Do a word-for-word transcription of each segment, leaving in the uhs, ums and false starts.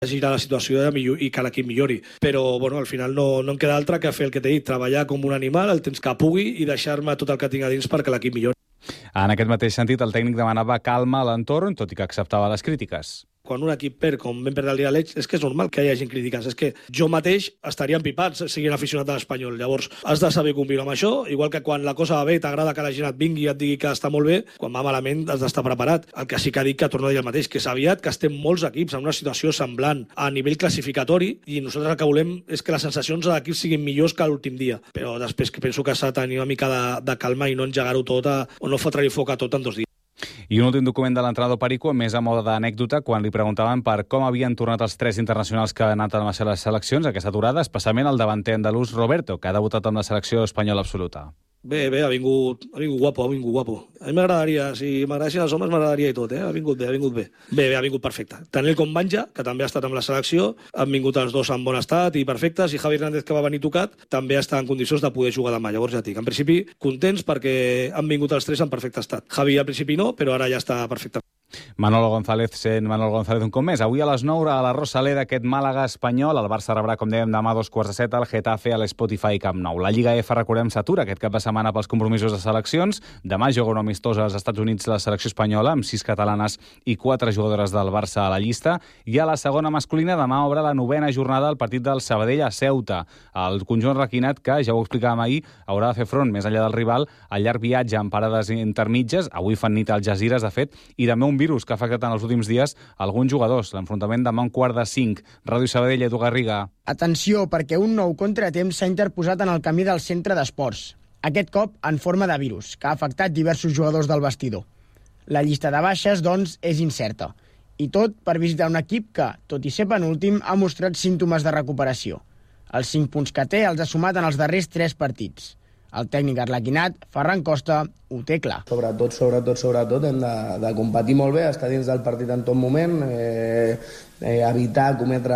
girar la situació i que l'equip millori. Però bueno, al final no, no em queda altra que fer el que t'he dit, treballar com un animal el temps que pugui i deixar-me tot el que tinc a dins perquè l'equip millori. En aquest mateix sentit, el tècnic demanava calma a l'entorn, tot i que acceptava les crítiques. Quan un equip perd, com vam perdre el dia de l'Elx, és que és normal que hi hagi crítiques. És que jo mateix estaria empipat siguent aficionat de l'Espanyol. Llavors, has de saber conviure amb això, igual que quan la cosa va bé, t'agrada que la gent et vingui i et digui que està molt bé, quan va malament has d'estar preparat. El que sí que dic, que torno a dir el mateix, que és aviat que estem molts equips en una situació semblant a nivell classificatori i nosaltres el que volem és que les sensacions de l'equip siguin millors que l'últim dia. Però després que penso que s'ha de tenir una mica de, de calma i no engegar-ho tot a, o no fotre-hi foc a tot en dos dies. I un últim document de l'entrenador Perico, més a mode d'anècdota, quan li preguntaven per com havien tornat els tres internacionals que han anat a les seleccions aquesta aturada, especialment el davanter andalús Roberto, que ha debutat amb la selecció espanyola absoluta. Bé, bé, ha vingut, ha vingut guapo, ha vingut guapo. A mi m'agradaria, si m'agradessin els homes, m'agradaria i tot, eh? Ha vingut bé, ha vingut bé. Bé, bé, ha vingut perfecte. Tant ell com Banja, que també ha estat amb la selecció, han vingut els dos en bon estat i perfectes, i Javi Hernández, que va venir tocat, també està en condicions de poder jugar demà. Llavors ja dic, en principi, contents perquè han vingut els tres en perfecte estat. Javi al principi no, però ara ja està perfecte. Manolo González sent Manolo González un cop més. Avui a les nou a la Rosaleda aquest Màlaga espanyol. El Barça rebrà, com dèiem, demà a dos quarts de set al Getafe a l'Spotify Camp Nou. La Lliga F, recordem, s'atura aquest cap de setmana pels compromisos de seleccions. Demà juga una amistosa als Estats Units la selecció espanyola amb sis catalanes i quatre jugadores del Barça a la llista. I a la segona masculina demà obre la novena jornada el partit del Sabadell a Ceuta. El conjunt requinat que, ja ho explicàvem ahir, haurà de fer front més enllà del rival al llarg viatge amb parades intermitges. Avui fan nit al Jaziras, de fet, i també un virus que ha afectat en els últims dies alguns jugadors. L'enfrontament demà un quart de cinc. Ràdio Sabadell, Edu Garriga. Atenció, perquè un nou contratemps s'ha interposat en el camí del centre d'esports. Aquest cop en forma de virus, que ha afectat diversos jugadors del vestidor. La llista de baixes, doncs, és incerta. I tot per visitar un equip que, tot i ser penúltim, ha mostrat símptomes de recuperació. Els cinc punts que té els ha sumat en els darrers tres partits. El tècnic arlequinat, Ferran Costa, ho té clar. Sobretot, sobretot, sobretot, hem de, de competir molt bé, estar dins del partit en tot moment, eh, eh, evitar cometre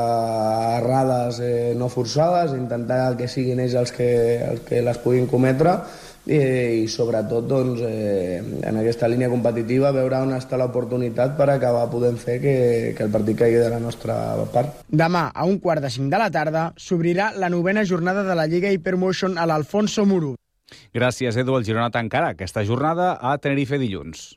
errades eh, no forçades, intentar que siguin ells els que, els que les puguin cometre, i, i sobretot doncs, eh, en aquesta línia competitiva veure on està l'oportunitat per acabar podent fer que, que el partit caigui de la nostra part. Demà, a un quart de cinc de la tarda, s'obrirà la novena jornada de la Lliga Hypermotion a l'Alfonso Muru. Gràcies, Edu. El Girona tancarà aquesta jornada a Tenerife dilluns.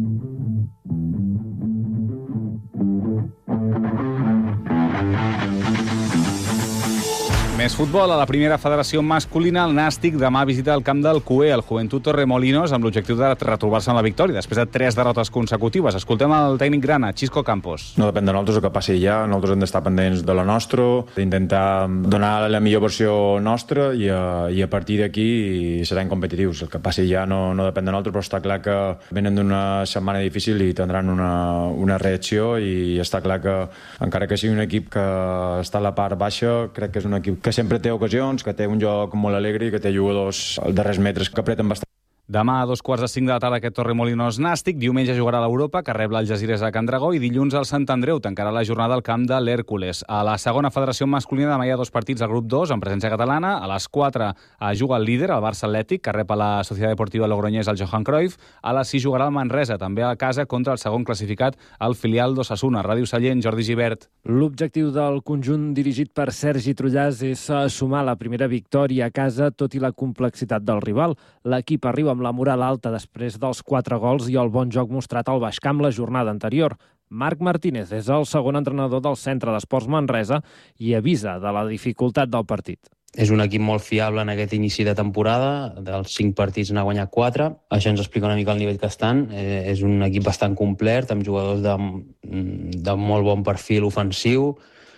Més futbol. A la primera federació masculina, el Nàstic demà visita el camp del Cué, el Juventud Torremolinos, amb l'objectiu de retrobar-se en la victòria, després de tres derrotes consecutives. Escoltem el tècnic grana, Xisco Campos. No depèn de nosaltres el que passi allà, nosaltres hem d'estar pendents de la nostra, d'intentar donar la millor versió nostra i a, i a partir d'aquí serem competitius. El que passi allà no, no depèn de nosaltres, però està clar que venen d'una setmana difícil i tindran una, una reacció, i està clar que, encara que sigui un equip que està a la part baixa, crec que és un equip que sempre té ocasions, que té un joc molt alegre i que té jugadors als darrers metres que apreten bastant. Demà a dos quarts de cinc de la tarda aquest Torremolinos Nàstic. Diumenge jugarà a l'Europa, que rep l'Algesires a Can Dragó, i dilluns al Sant Andreu tancarà la jornada al camp de l'Hèrcules. A la segona federació masculina demà hi ha dos partits al grup dos, amb presència catalana. A les quatre juga el líder, el Barça Atlètic, que rep a la Societat Deportiva Logroñés al Johan Cruyff. A les sis jugarà el Manresa, també a casa, contra el segon classificat, el filial d'Osasuna. Ràdio Sallent, Jordi Gibert. L'objectiu del conjunt dirigit per Sergi Trullàs és sumar la primera victòria a casa, tot i la complexitat del rival. L'equip arriba amb la moral alta després dels quatre gols i el bon joc mostrat al Baix Camp la jornada anterior. Marc Martínez és el segon entrenador del Centre d'Esports Manresa i avisa de la dificultat del partit. És un equip molt fiable en aquest inici de temporada, dels cinc partits n'ha guanyat quatre, això ens explica una mica el nivell que estan. Eh, és un equip bastant complet, amb jugadors de, de molt bon perfil ofensiu,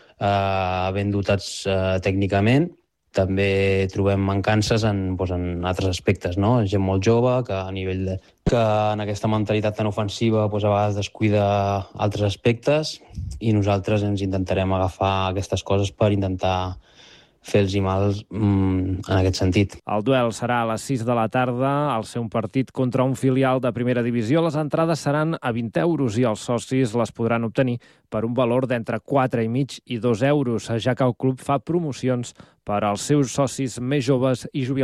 eh, ben dotats eh, tècnicament. També trobem mancances en, doncs, en altres aspectes, no? Gent molt jove, que a nivell de, que en aquesta mentalitat tan ofensiva doncs, a vegades descuida altres aspectes, i nosaltres ens intentarem agafar aquestes coses per intentar fer-los mal mm, en aquest sentit. El duel serà a les sis de la tarda, al ser un partit contra un filial de primera divisió. Les entrades seran a vint euros i els socis les podran obtenir per un valor d'entre quatre i mig i dos euros, ja que el club fa promocions per als seus socis més joves i jubilats.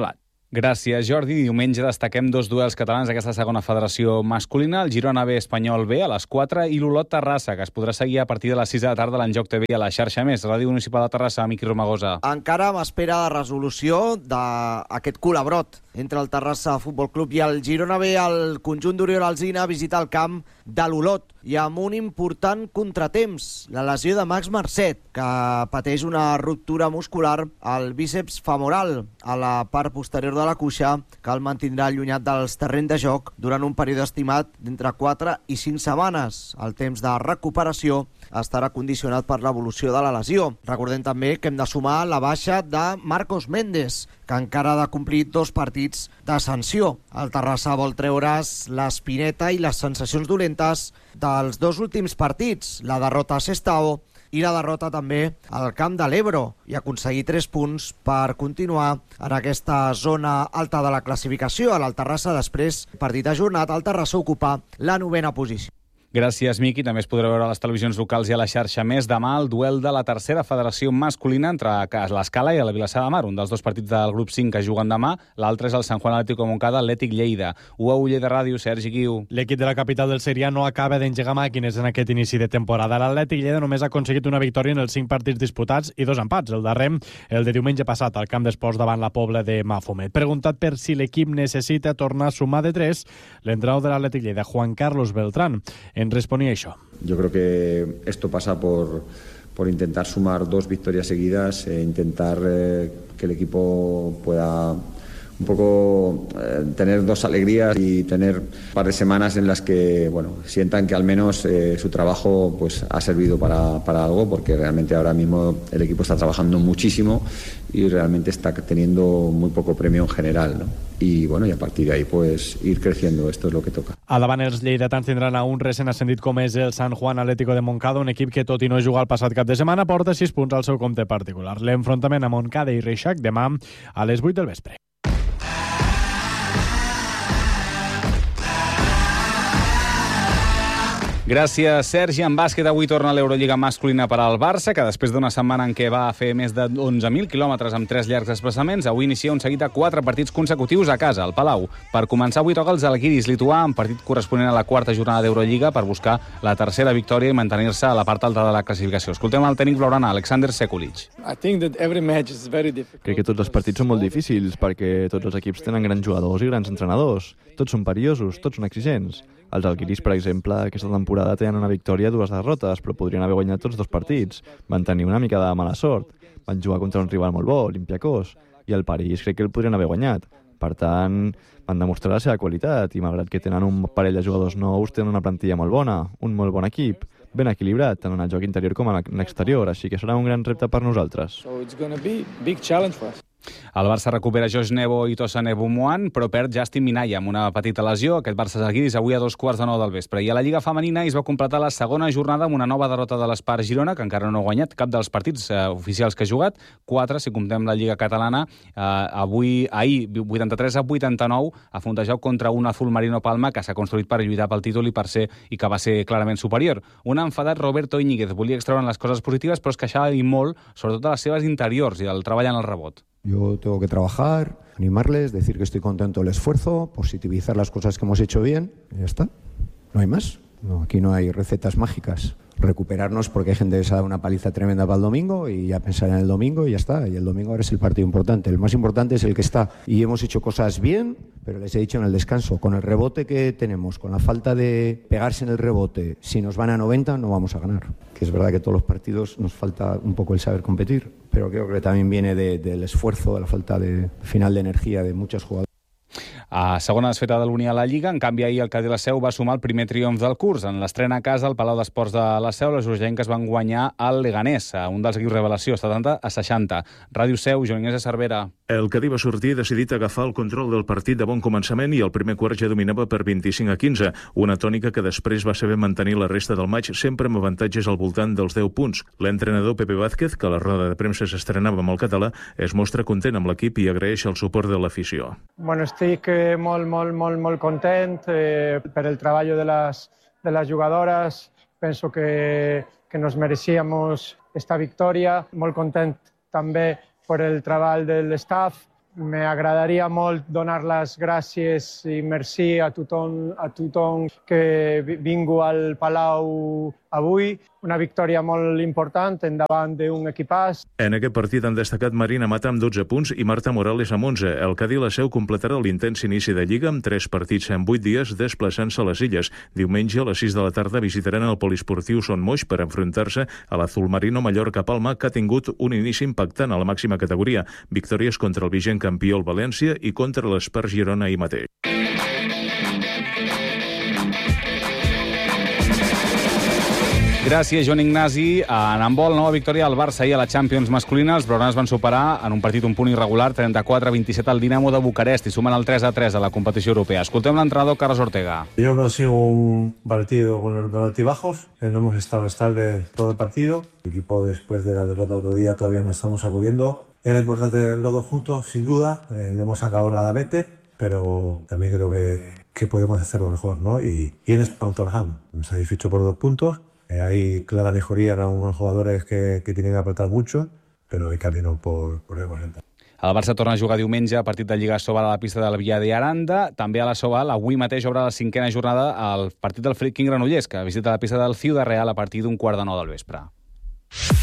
Gràcies, Jordi. Diumenge destaquem dos duels catalans d'aquesta segona federació masculina, el Girona B Espanyol B a les quatre i l'Olot Terrassa, que es podrà seguir a partir de les sis de la tarda a l'Enjoc T V i a la xarxa Més. Ràdio Municipal de Terrassa, Miqui Romagosa. Encara amb espera de resolució d'aquest col·labrot entre el Terrassa Futbol Club i el Girona B. El conjunt d'Oriol Alsina visita el camp de l'Olot i amb un important contratemps, la lesió de Max Marcet, que pateix una ruptura muscular al bíceps femoral a la part posterior de la cuixa, que el mantindrà allunyat dels terrenys de joc durant un període estimat d'entre quatre i cinc setmanes. El temps de recuperació estarà condicionat per l'evolució de la lesió. Recordem també que hem de sumar la baixa de Marcos Méndez, que encara ha de complir dos partits de sanció. El Terrassa vol treure's l'espineta i les sensacions dolentes dels dos últims partits, la derrota a Sestao i la derrota també al camp de l'Ebro, i aconseguir tres punts per continuar en aquesta zona alta de la classificació. A el Terrassa, després, partit ajornat, el Terrassa ocupa la novena posició. Gràcies, Miqui. També es podrà veure a les televisions locals i a la xarxa Més demà el duel de la tercera federació masculina entre l'Escala i la Vilassar de Mar, un dels dos partits del grup cinc que juguen demà. L'altre és el Sant Juan Atlético Montcada, Atlètic Lleida. U A U Lleida Ràdio, Sergi Guiu. L'equip de la capital del Serià no acaba d'engegar màquines en aquest inici de temporada. L'Atlètic Lleida només ha aconseguit una victòria en els cinc partits disputats i dos empats. El darrer, el de diumenge passat, al camp d'esports davant la Pobla de Mafumet. Preguntat per si l'equip necessita tornar a sumar de tres, l'entrenador de l'Atlètic Lleida, Juan Carlos Beltrán, en responia això. Yo creo que esto pasa por, por intentar sumar dos victorias seguidas e intentar eh, que el equipo pueda un poco eh, tener dos alegrías y tener un par de semanas en las que bueno, sientan que al menos eh, su trabajo pues, ha servido para, para algo, porque realmente ahora mismo el equipo está trabajando muchísimo y realmente está teniendo muy poco premio en general, ¿no? Y bueno, y a partir de ahí pues ir creciendo, esto es lo que toca. A davant els lleidatans tindran a un recent ascendit com és el San Juan Atlético de Montcada, un equip que tot i no jugar el passat cap de setmana porta sis punts al seu compte particular. L'enfrontament a Montcada i Reixac demà a les vuit del vespre. Gràcies, Sergi. En bàsquet, avui torna l'Eurolliga masculina per al Barça, que després d'una setmana en què va fer més de onze mil quilòmetres amb tres llargs desplaçaments, avui inicia un seguit de quatre partits consecutius a casa, al Palau. Per començar, avui toca el Žalgiris lituà, en partit corresponent a la quarta jornada d'Eurolliga, per buscar la tercera victòria i mantenir-se a la part alta de la classificació. Escoltem el tècnic blaugrana, Alexander Sekulic. Crec que tots els partits són molt difícils, perquè tots els equips tenen grans jugadors i grans entrenadors. Tots són perillosos, tots són exigents. Els Žalgiris, per exemple, aquesta temporada tenen una victòria i dues derrotes, però podrien haver guanyat tots dos partits. Van tenir una mica de mala sort. Van jugar contra un rival molt bo, Olympiacos, i el París crec que el podrien haver guanyat. Per tant, van demostrar la seva qualitat, i malgrat que tenen un parell de jugadors nous, tenen una plantilla molt bona, un molt bon equip, ben equilibrat, tant en el joc interior com en l'exterior, així que serà un gran repte per nosaltres. So it's gonna be a big challenge for us. El Barça recupera Josh Nebo i Tosa Nebumoan, però perd Justin Minaya amb una petita lesió. Aquest Barça Žalgiris avui a dos quarts de nou del vespre. I a la Lliga Femenina es va completar la segona jornada amb una nova derrota de l'Espar Girona, que encara no ha guanyat cap dels partits eh, oficials que ha jugat. Quatre, si comptem la Lliga Catalana. Eh, avui, ahir, vuitanta-tres a vuitanta-nou, a Fontejau contra un Azul Marino Palma, que s'ha construït per lluitar pel títol i per ser i que va ser clarament superior. Un enfadat Roberto Íñiguez volia extreure'n les coses positives, però es queixava i molt, sobretot de les seves interiors i el treball en el rebot. Yo tengo que trabajar, animarles, decir que estoy contento del esfuerzo, positivizar las cosas que hemos hecho bien y ya está. No hay más. No, aquí no hay recetas mágicas. Recuperarnos porque hay gente que se ha dado una paliza tremenda para el domingo y ya pensar en el domingo y ya está. Y el domingo ahora es el partido importante. El más importante es el que está. Y hemos hecho cosas bien, pero les he dicho en el descanso, con el rebote que tenemos, con la falta de pegarse en el rebote, si nos van a noventa no vamos a ganar. Que es verdad que todos los partidos nos falta un poco el saber competir, pero creo que también viene de, del esfuerzo, de la falta de final de energía de muchos jugadores. A segona desfeta de l'Unió a la Lliga, en canvi ahir el Cadí la Seu va sumar el primer triomf del curs. En l'estrena a casa al Palau d'Esports de la Seu, les urgellenques van guanyar al Leganés, un dels equips revelació, setanta a seixanta. Ràdio Seu, Joan Ignasi Cervera. El Cadí va sortir decidit a agafar el control del partit de bon començament i el primer quart ja dominava per vint-i-cinc a quinze, una tònica que després va saber mantenir la resta del maig sempre amb avantatges al voltant dels deu punts. L'entrenador Pepe Vázquez, que a la roda de premsa s'estrenava amb el català, es mostra content amb l'equip i agraeix el suport de l'afició. Bueno, estic molt, molt, molt, molt content eh, per el treball de les, de les jugadores. Penso que, que nos merecíamos esta victòria. Molt content també per el treball de l'staff, M'agradaria molt donar les gràcies i merci a tothom, a tothom que vingu al Palau avui. Una victòria molt important en davant d'un equipàs. En aquest partit han destacat Marina Mata amb dotze punts i Marta Morales amb onze. El Cadí la Seu completarà l'intens inici de Lliga amb tres partits en vuit dies desplaçant-se a les Illes. Diumenge a les sis de la tarda visitaran el poliesportiu Son Moix per enfrontar-se a l'Azul Marino Mallorca Palma, que ha tingut un inici impactant a la màxima categoria. Victòries contra el vigent campió el València i contra l'Espart Girona ahir mateix. Gràcies, Joan Ignasi. En handbol, nova victòria del Barça ahir a la Champions masculina. Els blaugranes van superar en un partit un punt irregular, trenta-quatre a vint-i-set al Dinamo de Bucarest, i sumen el tres a tres a la competició europea. Escoltem l'entrenador Carlos Ortega. Yo creo que ha sido un partido con los altibajos. No hemos estado estable todo el partido. El equipo, después de la derrota del otro día, todavía no estamos acudiendo. Era importante los dos juntos, sin duda. Eh, no hemos sacado nada vete, pero también creo que, que podemos hacerlo mejor, ¿no? Y, y en este Tottenham, satisfecho por dos puntos. Eh, hay clara mejoría en algunos jugadores que, que tienen que apretar mucho, pero hay camino por, por el momento. El Barça torna a jugar diumenge a partit de Lliga Sobal a la pista del Via de Aranda. També a la Sobal, avui mateix obre la cinquena jornada el partit del Flick King Granollers, que visita la pista del Ciudad Real a partir d'un quart de nou del vespre.